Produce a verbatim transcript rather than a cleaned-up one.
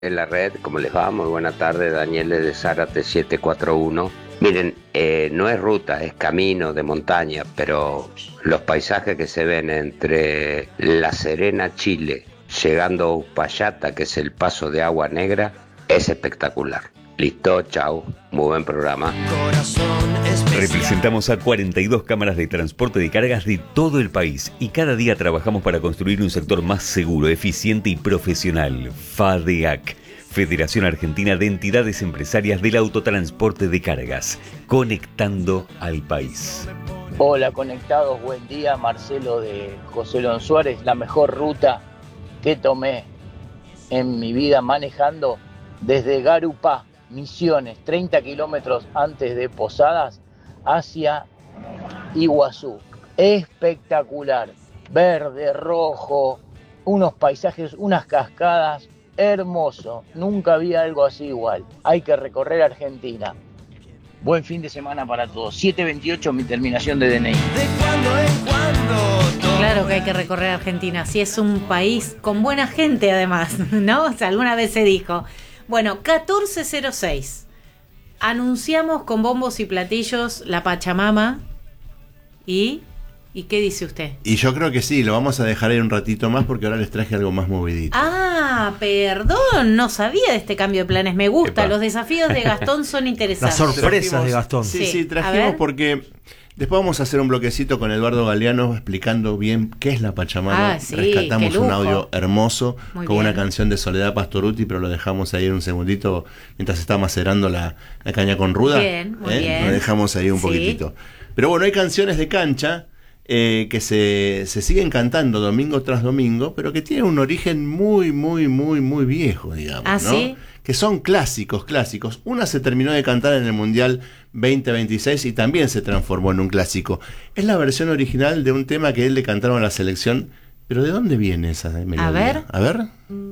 En la red, ¿cómo les va? Muy buena tarde, Daniel de Zárate siete cuatro uno. Miren, eh, no es ruta, es camino de montaña, pero los paisajes que se ven entre La Serena, Chile, llegando a Uspallata, que es el paso de Agua Negra, es espectacular. Listo, chau, muy buen programa. Representamos a cuarenta y dos cámaras de transporte de cargas de todo el país y cada día trabajamos para construir un sector más seguro, eficiente y profesional. FADEAC, Federación Argentina de Entidades Empresarias del Autotransporte de Cargas, conectando al país. Hola conectados, buen día, Marcelo de José Lon Suárez. La mejor ruta que tomé en mi vida manejando desde Garupá, Misiones, treinta kilómetros antes de Posadas, hacia Iguazú. Espectacular, verde, rojo, unos paisajes, unas cascadas, hermoso. Nunca vi algo así igual. Hay que recorrer Argentina. Buen fin de semana para todos. siete veintiocho mi terminación de D N I. De cuando en cuando. Claro que hay que recorrer Argentina. Si es un país con buena gente además, ¿no? O sea, alguna vez se dijo. Bueno, catorce cero seis. Anunciamos con bombos y platillos la Pachamama. ¿Y? ¿Y qué dice usted? Y yo creo que sí, lo vamos a dejar ahí un ratito más porque ahora les traje algo más movidito. Ah, perdón, no sabía de este cambio de planes. Me gusta, Epa. Los desafíos de Gastón son interesantes. Las sorpresas Trajimos- de Gastón. Sí, Sí, sí, a trajimos ver. porque después vamos a hacer un bloquecito con Eduardo Galeano explicando bien qué es la Pachamama. Ah, sí, Rescatamos qué lujo. un audio hermoso Muy con bien. una canción de Soledad Pastorutti, pero lo dejamos ahí un segundito mientras está macerando la, la caña con ruda. Bien, muy ¿Eh? bien. Lo dejamos ahí un Sí. poquitito. Pero bueno, hay canciones de cancha eh, que se, se siguen cantando domingo tras domingo, pero que tienen un origen muy, muy, muy, muy viejo, digamos. Ah, ¿no? ¿sí? Que son clásicos, clásicos. Una se terminó de cantar en el Mundial veinte veintiséis y también se transformó en un clásico. Es la versión original de un tema que él le cantaron a la selección. Pero ¿de dónde viene esa melodía? ver. A ver.